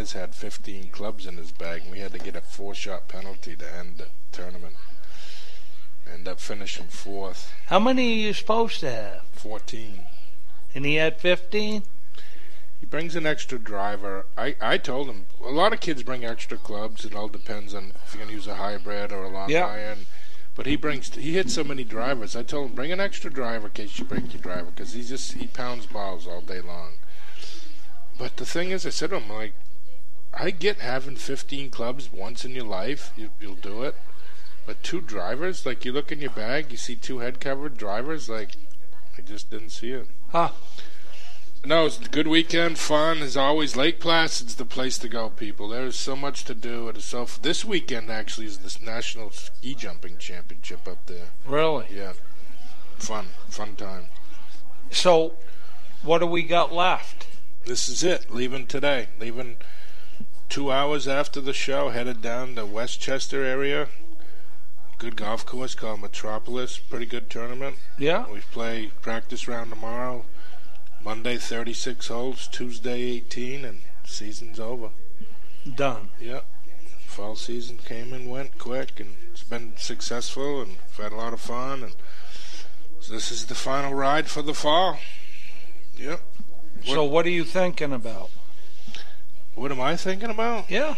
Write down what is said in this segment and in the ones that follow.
had 15 clubs in his bag, and we had to get a 4-shot penalty to end the tournament. End up finishing 4th. How many are you supposed to have? 14. And he had 15? He brings an extra driver. I told him, a lot of kids bring extra clubs. It all depends on if you're going to use a hybrid or a long iron. But he hits so many drivers. I told him, bring an extra driver in case you break your driver, because he pounds balls all day long. But the thing is, I said to him, like, I get having 15 clubs once in your life. You'll do it. But 2 drivers, like, you look in your bag, you see 2 head-covered drivers, like, I just didn't see it. Huh. No, it's a good weekend, fun. As always, Lake Placid's the place to go, people. There's so much to do. This weekend, actually, is this National Ski Jumping Championship up there. Really? Yeah. Fun time. So, what do we got left? This is it. Leaving today. Leaving 2 hours after the show, headed down to Westchester area. Good golf course called Metropolis. Pretty good tournament. Yeah. We play practice round tomorrow. Monday 36 holes, Tuesday 18, and season's over. Done. Yep. Fall season came and went quick, and it's been successful, and we've had a lot of fun. And so this is the final ride for the fall. Yep. So what are you thinking about? What am I thinking about? Yeah.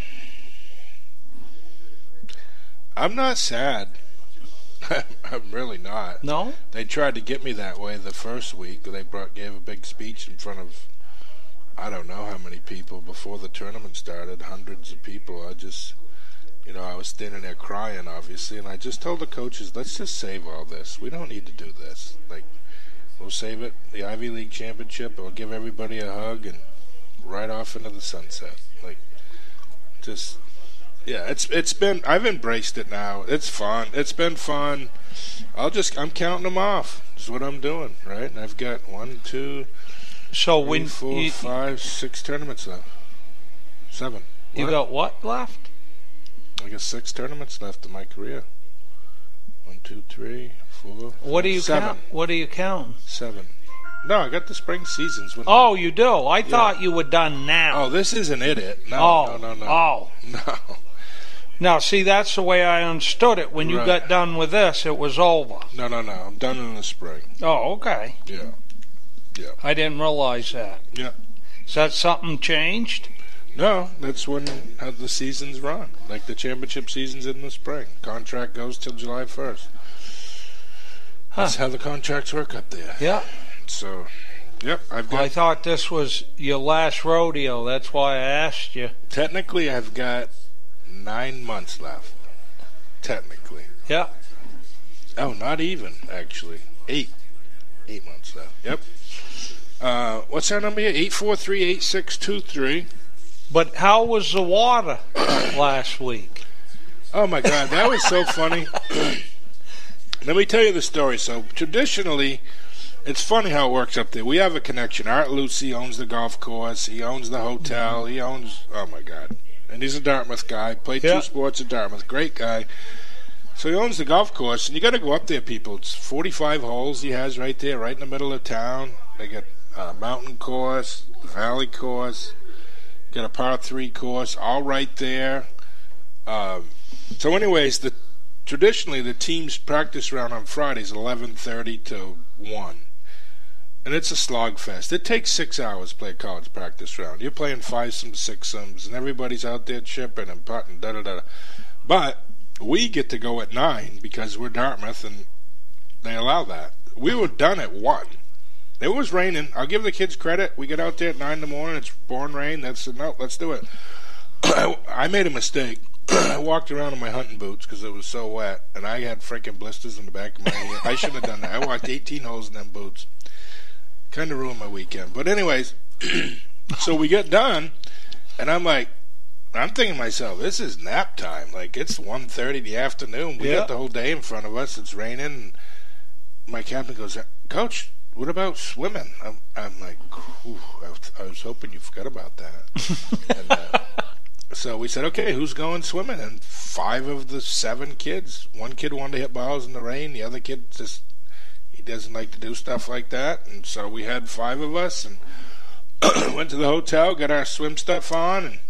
I'm not sad. I'm really not. No? They tried to get me that way the first week. They gave a big speech in front of, I don't know how many people before the tournament started, hundreds of people. I was standing there crying, obviously, and I just told the coaches, let's just save all this. We don't need to do this. Like, we'll save it, the Ivy League Championship, we'll give everybody a hug and right off into the sunset. Like, just... Yeah, I've embraced it now. It's fun. It's been fun. I'm counting them off. That's what I'm doing, right? And I've got 1, 2, 3, 4, 5, 6 tournaments left. 7. You got what left? I got 6 tournaments left in my career. 1, 2, 3, 4. What do you 7. count? What are you counting? 7. No, I got the spring seasons. Oh, you do? I thought you were done now. Oh, this isn't it. No. Oh. No. Now, see, that's the way I understood it. When you got done with this, it was over. No. I'm done in the spring. Oh, okay. Yeah. I didn't realize that. Yeah. Is that something changed? No, that's how the seasons run. Like the championship season's in the spring. Contract goes till July 1st. That's how the contracts work up there. Yeah. So, yep, I thought this was your last rodeo. That's why I asked you. Technically, I've got 9 months left. Technically. Yeah. Oh, not even, actually. 8 months left. Yep. What's our number here? 843-8623. But how was the water last week? Oh, my God. That was so funny. Let me tell you the story. So, traditionally, it's funny how it works up there. We have a connection. Art Lucy owns the golf course. He owns the hotel. He owns... Oh, my God. And he's a Dartmouth guy. Played 2 sports at Dartmouth. Great guy. So he owns the golf course. And you got to go up there, people. It's 45 holes he has right there, right in the middle of town. They got a mountain course, valley course, got a par 3 course, all right there. So anyways, traditionally the teams practice round on Fridays, 11:30 to 1. And it's a slog fest. It takes 6 hours to play a college practice round. You're playing 5-somes, 6-somes, and everybody's out there chipping and putting, da-da-da. But we get to go at 9 because we're Dartmouth, and they allow that. We were done at 1. It was raining. I'll give the kids credit. We get out there at 9 in the morning. It's pouring rain. No, let's do it. I made a mistake. I walked around in my hunting boots because it was so wet, and I had freaking blisters in the back of my ear. I shouldn't have done that. I walked 18 holes in them boots. Kind of ruined my weekend. But anyways, so we get done, and I'm thinking to myself, this is nap time. Like, it's 1:30 in the afternoon. We got the whole day in front of us. It's raining. And my captain goes, Coach, what about swimming? I'm like, I was hoping you forgot about that. And, so we said, okay, who's going swimming? And 5 of the 7 kids. One kid wanted to hit balls in the rain. The other kid he doesn't like to do stuff like that. And so we had 5 of us and went to the hotel, got our swim stuff on, and